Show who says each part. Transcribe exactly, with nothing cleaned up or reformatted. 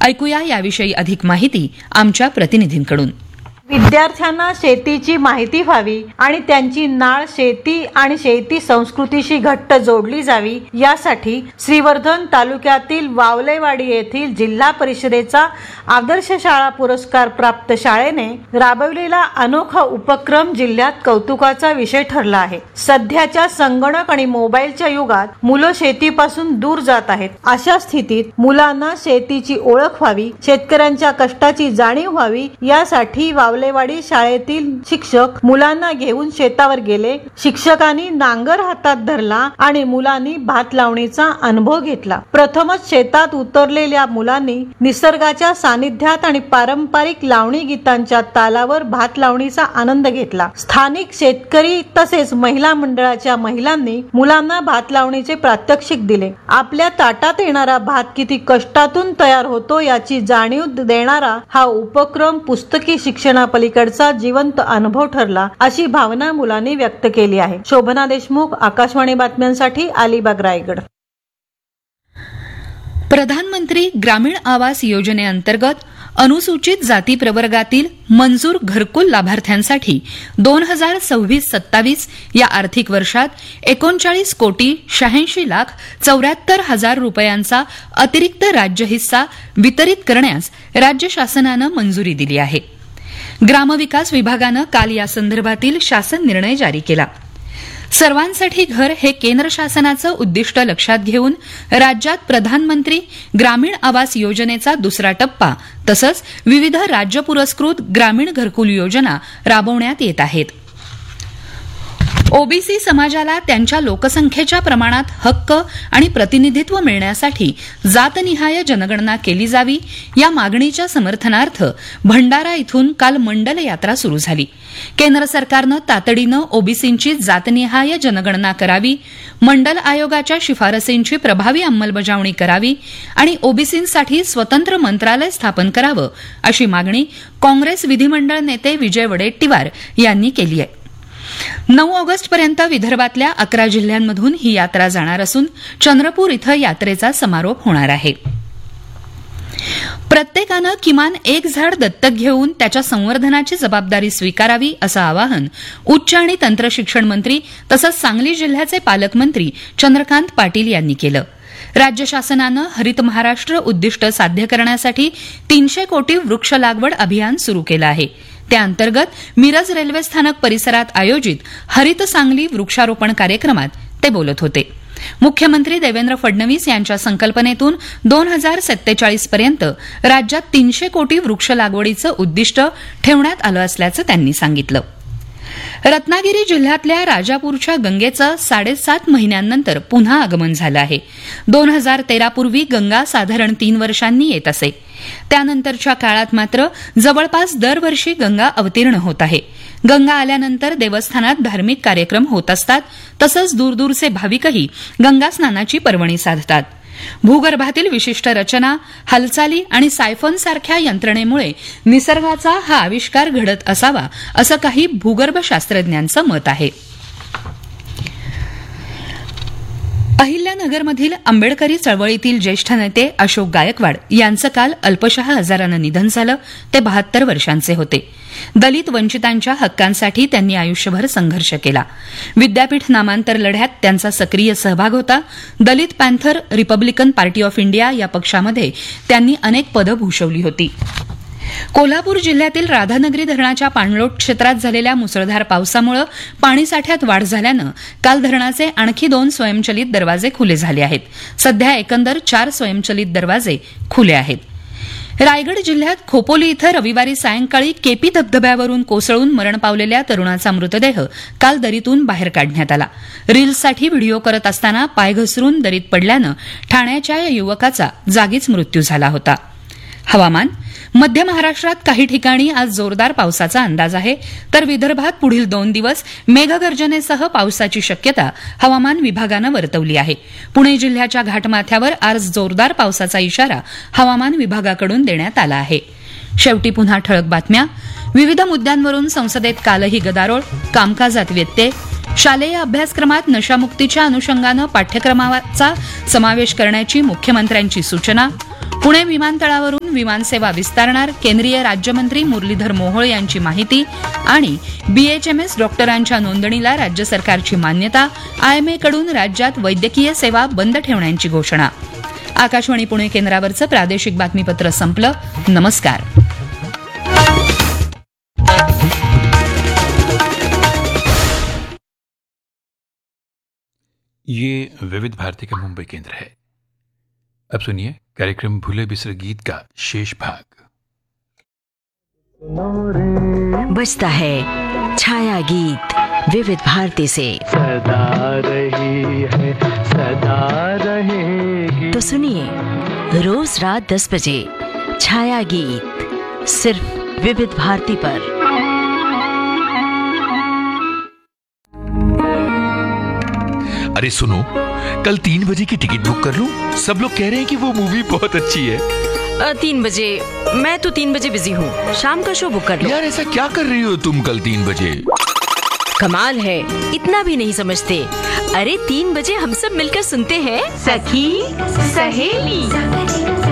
Speaker 1: ऐकूया याविषयी अधिक माहिती आमच्या प्रतिनिधींकडून.
Speaker 2: विद्यार्थ्यांना शेतीची माहिती व्हावी आणि त्यांची नाळ शेती आणि शेती संस्कृतीशी घट्ट जोडली जावी यासाठी श्रीवर्धन तालुक्यातील वावलेवाडी येथील जिल्हा परिषदेचा आदर्श शाळा पुरस्कार प्राप्त शाळेने राबवलेला अनोखा उपक्रम जिल्ह्यात कौतुकाचा विषय ठरला आहे. सध्याच्या संगणक आणि मोबाईलच्या युगात मुलं शेतीपासून दूर जात आहेत. अशा स्थितीत मुलांना शेतीची ओळख व्हावी, शेतकऱ्यांच्या कष्टाची जाणीव व्हावी यासाठी वावलेवाडी शाळेतील शिक्षक मुलांना घेऊन शेतावर गेले. शिक्षकांनी नांगर हातात धरला आणि मुलांनी भात लावणीचा अनुभव घेतला. प्रथमच शेतात उतरलेल्या मुलांनी निसर्गाच्या सानिध्यात आणि पारंपरिक लावणी गीतांच्या तालावर भात लावणीचा आनंद घेतला. स्थानिक शेतकरी तसेच महिला मंडळाच्या महिलांनी मुलांना भात लावणीचे प्रात्यक्षिक दिले. आपल्या ताटात येणारा भात किती कष्टातून तयार होतो याची जाणीव देणारा हा उपक्रम पुस्तकी शिक्षणापलीकडचा जिवंत अनुभव ठरला, अशी भावना मुलांनी व्यक्त केली आहे. शोभना देशमुख, आकाशवाणी बातम्यांसाठी अलिबाग, रायगड.
Speaker 1: प्रधानमंत्री ग्रामीण आवास योजनेअंतर्गत अनुसूचित जाती प्रवर्गातील मंजूर घरकुल लाभार्थ्यांसाठी दोन हजार सव्वीस सत्तावीस या आर्थिक वर्षात एकोणचाळीस कोटी शहाऐंशी लाख चौऱ्याहत्तर हजार रुपयांचा अतिरिक्त राज्य हिस्सा वितरित करण्यास राज्य शासनानं मंजुरी दिली आहे. ग्रामविकास विभागानं काल यासंदर्भातील शासन निर्णय जारी केला. सर्वांसाठी घर हे केंद्र शासनाचं उद्दिष्ट लक्षात घेऊन राज्यात प्रधानमंत्री ग्रामीण आवास योजनेचा दुसरा टप्पा तसंच विविध राज्य पुरस्कृत ग्रामीण घरकुल योजना राबवण्यात येत आहेत. ओबीसी समाजाला त्यांच्या लोकसंख्येच्या प्रमाणात हक्क आणि प्रतिनिधित्व मिळण्यासाठी जातनिहाय जनगणना केली जावी या मागणीच्या समर्थनार्थ भंडारा इथून काल मंडल यात्रा सुरू झाली. केंद्र सरकारनं तातडीनं ओबीसींची जातनिहाय जनगणना करावी, मंडल आयोगाच्या शिफारसींची प्रभावी अंमलबजावणी करावी आणि ओबीसींसाठी स्वतंत्र मंत्रालय स्थापन करावं अशी मागणी काँग्रेस विधिमंडळ नेते विजय वडेट्टीवार यांनी केली आहे. नऊ ऑगस्टपर्यंत विदर्भातल्या अकरा जिल्ह्यांमधून ही यात्रा जाणार असून चंद्रपूर इथं यात्रेचा समारोप होणार आहे. प्रत्येकानं किमान एक झाड दत्तक घेऊन त्याच्या संवर्धनाची जबाबदारी स्वीकारावी असं आवाहन उच्च आणि तंत्रशिक्षण मंत्री तसंच सांगली जिल्ह्याचे पालकमंत्री चंद्रकांत पाटील यांनी केलं. राज्य शासनानं हरित महाराष्ट्र उद्दिष्ट साध्य करण्यासाठी तीनशे कोटी वृक्ष लागवड अभियान सुरू केलं आहे. त्याअंतर्गत मिरज रेल्वे स्थानक परिसरात आयोजित हरित सांगली वृक्षारोपण कार्यक्रमात ते बोलत होते. मुख्यमंत्री देवेंद्र फडणवीस यांच्या संकल्पनेतून दोन हजार सत्तेचाळीस पर्यंत राज्यात तीनशे कोटी वृक्ष लागवडीचं उद्दिष्ट ठेवण्यात आलं असल्याचं त्यांनी सांगितलं. रत्नागिरी जिल्ह्यातल्या राजापूरच्या गंगेचं साडेसात महिन्यांनंतर पुन्हा आगमन झालं आहे. दोन हजार तेरा पूर्वी गंगा साधारण तीन वर्षांनी येत असे. त्यानंतरच्या काळात मात्र जवळपास दरवर्षी गंगा अवतीर्ण होत आहे. गंगा आल्यानंतर देवस्थानात धार्मिक कार्यक्रम होत असतात. तसंच दूरदूरचे भाविकही गंगा स्नानाची पर्वणी साधतात. भूगर्भातील विशिष्ट रचना, हालचाली आणि सायफोनसारख्या यंत्रणेमुळे निसर्गाचा हा आविष्कार घडत असावा असं काही भूगर्भशास्त्रज्ञांचं मत आहे. अहिल्यानगरमधील आंबेडकरी चळवळीतील ज्येष्ठ नेते अशोक गायकवाड यांचं काल अल्पशः आजारानं निधन झालं. ते बहात्तर वर्षांचे होते. दलित वंचितांच्या हक्कांसाठी त्यांनी आयुष्यभर संघर्ष केला. विद्यापीठ नामांतर लढ्यात त्यांचा सक्रिय सहभाग होता. दलित panther Republican party of India या पक्षामध्ये त्यांनी अनेक पदं भूषवली होती. कोल्हापूर जिल्ह्यातील राधानगरी धरणाच्या पाणलोट क्षेत्रात झालेल्या मुसळधार पावसामुळे पाणीसाठ्यात वाढ झाल्यानं काल धरणाचे आणखी दोन स्वयंचलित दरवाजे खुले झाले आहेत. सध्या एकंदर चार स्वयंचलित दरवाजे खुले आहेत. रायगड जिल्ह्यात खोपोली इथं रविवारी सायंकाळी केपी धबधब्यावरून कोसळून मरण पावलेल्या तरुणाचा मृतदेह काल दरीतून बाहेर काढण्यात आला. रील्ससाठी व्हिडिओ करत असताना पाय घसरून दरीत पडल्यानं ठाण्याच्या या युवकाचा जागीच मृत्यू झाला होता. हवामान. मध्य महाराष्ट्रात काही ठिकाणी आज जोरदार पावसाचा अंदाज आहे, तर विदर्भात पुढील दोन दिवस मेघगर्जनेसह पावसाची शक्यता हवामान विभागानं वर्तवली आहे. पुणे जिल्ह्याच्या घाटमाथ्यावर आज जोरदार पावसाचा इशारा हवामान विभागाकडून देण्यात आला आहे. शेवटी पुन्हा ठळक बातम्या. विविध मुद्द्यांवरून संसदेत कालही गदारोळ, कामकाजात व्यत्यय. शालेय अभ्यासक्रमात नशामुक्तीच्या अनुषंगानं पाठ्यक्रमाचा समावेश करण्याची मुख्यमंत्र्यांची सूचना. पुणे विमानतळावरून विमानसेवा विस्तारणार, केंद्रीय राज्यमंत्री मुरलीधर मोहोळ यांची माहिती. आणि बीएचएमएस डॉक्टरांच्या नोंदणीला राज्य सरकारची मान्यता, आयएमए कडून राज्यात वैद्यकीय सेवा बंद ठेवण्याची घोषणा. आकाशवाणी पुणे केंद्रावरचं प्रादेशिक बातमीपत्र संपलं. नमस्कार.
Speaker 3: ये विविध भारती का मुंबई केंद्र है. अब सुनिए कार्यक्रम भूले बिसरे गीत का शेष भाग.
Speaker 4: बजता है छाया गीत विविध भारती से.
Speaker 5: सदा रही है, सदा रहेगी.
Speaker 4: तो सुनिए रोज रात दस बजे छाया गीत सिर्फ विविध भारती पर.
Speaker 6: अरे सुनो, कल तीन बजे की टिकट बुक कर लूं? सब लोग कह रहे हैं कि वो मूवी बहुत अच्छी है.
Speaker 4: आ, तीन बजे? मैं तो तीन बजे बिजी हूँ. शाम का शो बुक कर लो.
Speaker 6: यार ऐसा क्या कर रही हो तुम कल तीन बजे?
Speaker 4: कमाल है, इतना भी नहीं समझते. अरे तीन बजे हम सब मिलकर सुनते हैं
Speaker 7: सखी सहेली.